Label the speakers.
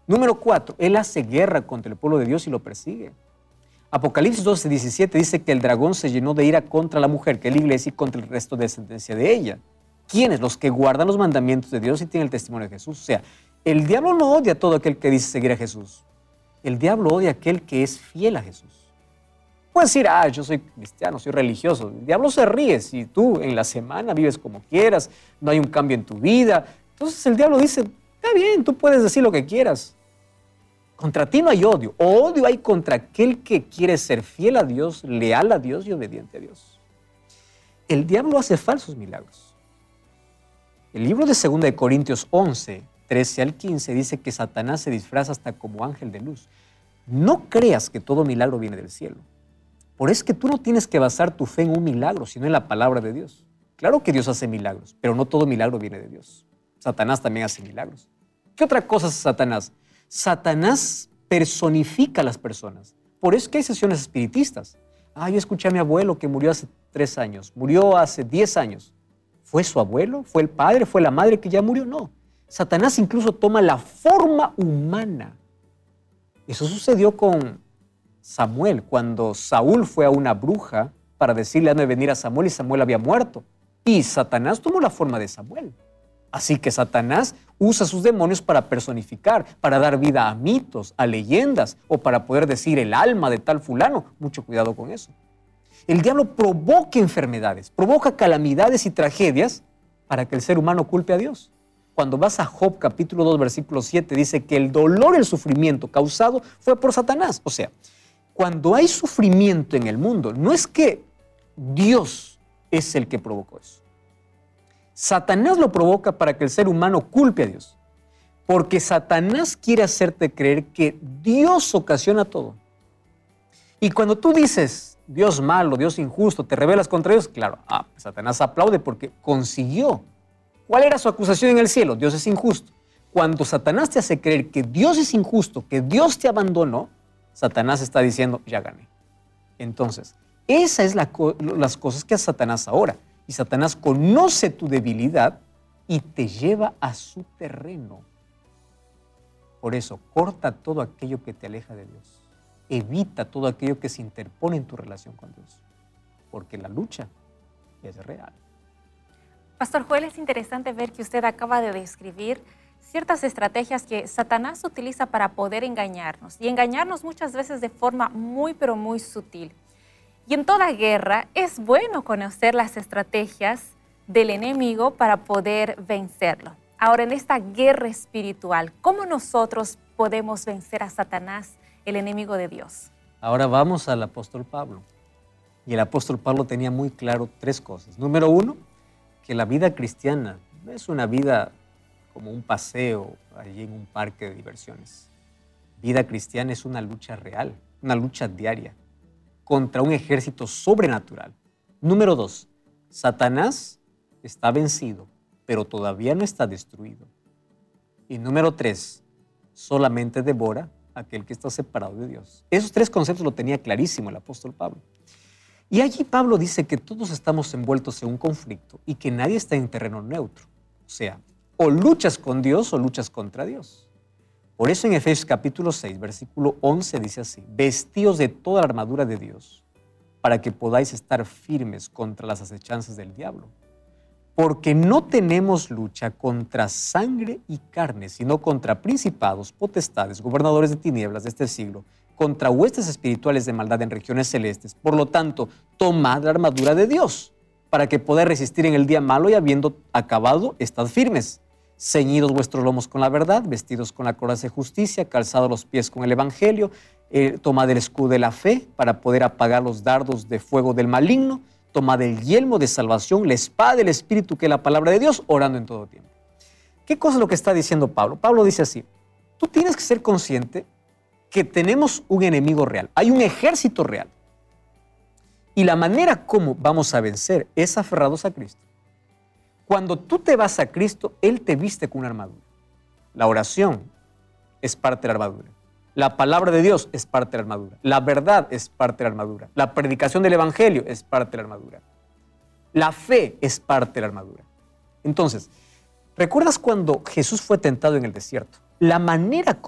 Speaker 1: Número 4, él hace guerra contra el pueblo de Dios y lo persigue. Apocalipsis 12:17 dice que el dragón se llenó de ira contra la mujer, que es la iglesia, y contra el resto de descendencia de ella. ¿Quiénes? Los que guardan los mandamientos de Dios y tienen el testimonio de Jesús. O sea, el diablo no odia a todo aquel que dice seguir a Jesús. El diablo odia a aquel que es fiel a Jesús. Puedes decir, yo soy cristiano, soy religioso. El diablo se ríe si tú en la semana vives como quieras, no hay un cambio en tu vida. Entonces el diablo dice, está bien, tú puedes decir lo que quieras. Contra ti no hay odio. Odio hay contra aquel que quiere ser fiel a Dios, leal a Dios y obediente a Dios. El diablo hace falsos milagros. El libro de 2 de Corintios 11, 13 al 15 dice que Satanás se disfraza hasta como ángel de luz. No creas que todo milagro viene del cielo. Por eso es que tú no tienes que basar tu fe en un milagro, sino en la palabra de Dios. Claro que Dios hace milagros, pero no todo milagro viene de Dios. Satanás también hace milagros. ¿Qué otra cosa hace Satanás? Satanás personifica a las personas. Por eso es que hay sesiones espiritistas. Yo escuché a mi abuelo que murió hace 3 años, murió hace 10 años. ¿Fue su abuelo? ¿Fue el padre? ¿Fue la madre que ya murió? No. Satanás incluso toma la forma humana. Eso sucedió con Samuel, cuando Saúl fue a una bruja para decirle de venir a Samuel y Samuel había muerto. Y Satanás tomó la forma de Samuel. Así que Satanás usa sus demonios para personificar, para dar vida a mitos, a leyendas, o para poder decir el alma de tal fulano. Mucho cuidado con eso. El diablo provoca enfermedades, provoca calamidades y tragedias para que el ser humano culpe a Dios. Cuando vas a Job capítulo 2, versículo 7, dice que el dolor y el sufrimiento causado fue por Satanás. O sea, cuando hay sufrimiento en el mundo, no es que Dios es el que provocó eso. Satanás lo provoca para que el ser humano culpe a Dios. Porque Satanás quiere hacerte creer que Dios ocasiona todo. Y cuando tú dices, Dios malo, Dios injusto, te rebelas contra Dios, claro, Satanás aplaude porque consiguió. ¿Cuál era su acusación en el cielo? Dios es injusto. Cuando Satanás te hace creer que Dios es injusto, que Dios te abandonó, Satanás está diciendo, ya gané. Entonces, esas es las cosas que hace Satanás ahora. Y Satanás conoce tu debilidad y te lleva a su terreno. Por eso, corta todo aquello que te aleja de Dios. Evita todo aquello que se interpone en tu relación con Dios. Porque la lucha es real.
Speaker 2: Pastor Joel, es interesante ver que usted acaba de describir ciertas estrategias que Satanás utiliza para poder engañarnos. Y engañarnos muchas veces de forma muy, pero muy sutil. Y en toda guerra es bueno conocer las estrategias del enemigo para poder vencerlo. Ahora, en esta guerra espiritual, ¿cómo nosotros podemos vencer a Satanás, el enemigo de Dios?
Speaker 1: Ahora vamos al apóstol Pablo. Y el apóstol Pablo tenía muy claro 3 cosas. Número 1, que la vida cristiana no es una vida como un paseo allí en un parque de diversiones. Vida cristiana es una lucha real, una lucha diaria contra un ejército sobrenatural. Número 2, Satanás está vencido, pero todavía no está destruido. Y número 3, solamente devora a aquel que está separado de Dios. Esos 3 conceptos lo tenía clarísimo el apóstol Pablo. Y allí Pablo dice que todos estamos envueltos en un conflicto y que nadie está en terreno neutro. O sea, o luchas con Dios o luchas contra Dios. Por eso en Efesios capítulo 6, versículo 11 dice así, vestíos de toda la armadura de Dios, para que podáis estar firmes contra las acechanzas del diablo. Porque no tenemos lucha contra sangre y carne, sino contra principados, potestades, gobernadores de tinieblas de este siglo, contra huestes espirituales de maldad en regiones celestes. Por lo tanto, tomad la armadura de Dios, para que podáis resistir en el día malo y habiendo acabado, estad firmes. Ceñidos vuestros lomos con la verdad, vestidos con la coraza de justicia, calzados los pies con el evangelio, tomad el escudo de la fe para poder apagar los dardos de fuego del maligno, tomad el yelmo de salvación, la espada del Espíritu que es la palabra de Dios, orando en todo tiempo. ¿Qué cosa es lo que está diciendo Pablo? Pablo dice así, tú tienes que ser consciente que tenemos un enemigo real, hay un ejército real. Y la manera como vamos a vencer es aferrados a Cristo. Cuando tú te vas a Cristo, Él te viste con una armadura. La oración es parte de la armadura. La palabra de Dios es parte de la armadura. La verdad es parte de la armadura. La predicación del evangelio es parte de la armadura. La fe es parte de la armadura. Entonces, ¿recuerdas cuando Jesús fue tentado en el desierto? La manera